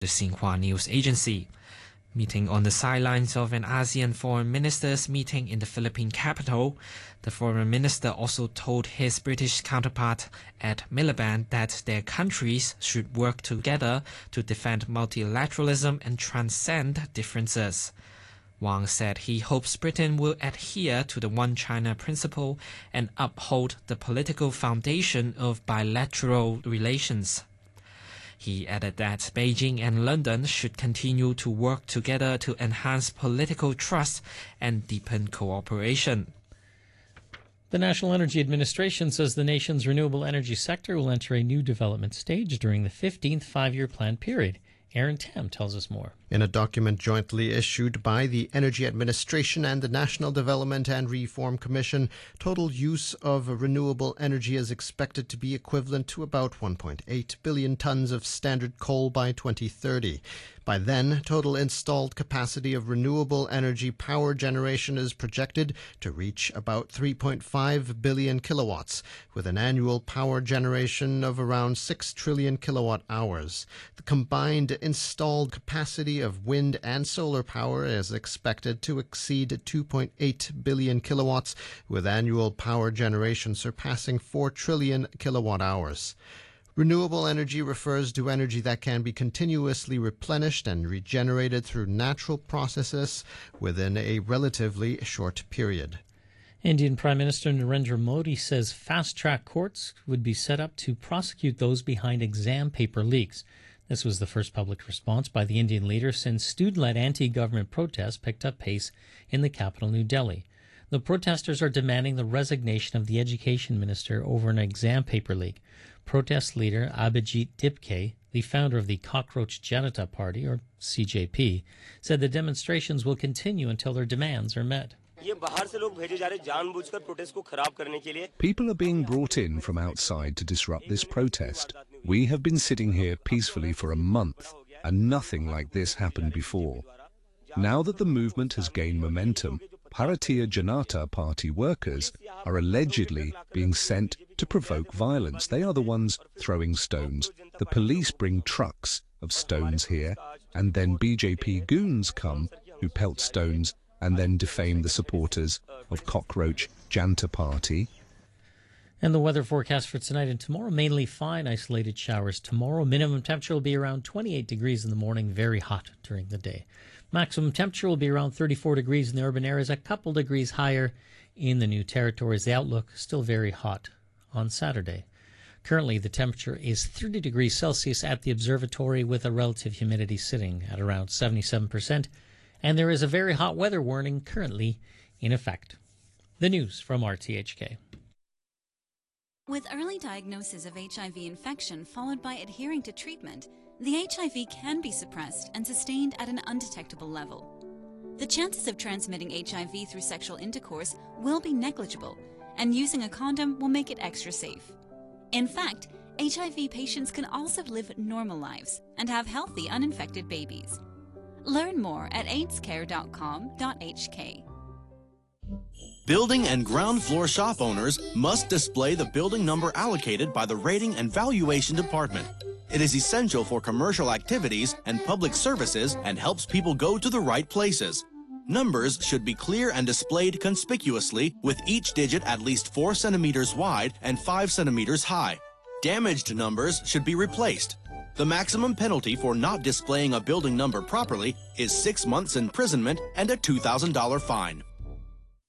the Xinhua news agency. Meeting on the sidelines of an ASEAN foreign ministers meeting in the Philippine capital, the foreign minister also told his British counterpart Ed Miliband that their countries should work together to defend multilateralism and transcend differences. Wang said he hopes Britain will adhere to the One China principle and uphold the political foundation of bilateral relations. He added that Beijing and London should continue to work together to enhance political trust and deepen cooperation. The National Energy Administration says the nation's renewable energy sector will enter a new development stage during the 15th five-year plan period. Aaron Tam tells us more. In a document jointly issued by the Energy Administration and the National Development and Reform Commission, total use of renewable energy is expected to be equivalent to about 1.8 billion tons of standard coal by 2030. By then, total installed capacity of renewable energy power generation is projected to reach about 3.5 billion kilowatts, with an annual power generation of around 6 trillion kilowatt hours. The combined installed capacity of wind and solar power is expected to exceed 2.8 billion kilowatts, with annual power generation surpassing 4 trillion kilowatt hours. Renewable energy refers to energy that can be continuously replenished and regenerated through natural processes within a relatively short period. Indian Prime Minister Narendra Modi says fast-track courts would be set up to prosecute those behind exam paper leaks. This was the first public response by the Indian leader since student-led anti-government protests picked up pace in the capital, New Delhi. The protesters are demanding the resignation of the education minister over an exam paper leak. Protest leader Abhijit Dipke, the founder of the Cockroach Janata Party, or CJP, said the demonstrations will continue until their demands are met. People are being brought in from outside to disrupt this protest. We have been sitting here peacefully for a month, and nothing like this happened before. Now that the movement has gained momentum, Bharatiya Janata Party workers are allegedly being sent to provoke violence. They are the ones throwing stones. The police bring trucks of stones here, and then BJP goons come who pelt stones and then defame the supporters of Cockroach Janata Party. And the weather forecast for tonight and tomorrow, mainly fine, isolated showers tomorrow. Minimum temperature will be around 28 degrees in the morning, very hot during the day. Maximum temperature will be around 34 degrees in the urban areas, a couple degrees higher in the new territories. The outlook still very hot on Saturday. Currently, the temperature is 30 degrees Celsius at the observatory with a relative humidity sitting at around 77%. And there is a very hot weather warning currently in effect. The news from RTHK. With early diagnosis of HIV infection followed by adhering to treatment, the HIV can be suppressed and sustained at an undetectable level. The chances of transmitting HIV through sexual intercourse will be negligible, and using a condom will make it extra safe. In fact, HIV patients can also live normal lives and have healthy, uninfected babies. Learn more at aidscare.com.hk. Building and ground floor shop owners must display the building number allocated by the Rating and Valuation Department. It is essential for commercial activities and public services and helps people go to the right places. Numbers should be clear and displayed conspicuously, with each digit at least 4 centimeters wide and 5 centimeters high. Damaged numbers should be replaced. The maximum penalty for not displaying a building number properly is 6 months imprisonment and a $2,000 fine.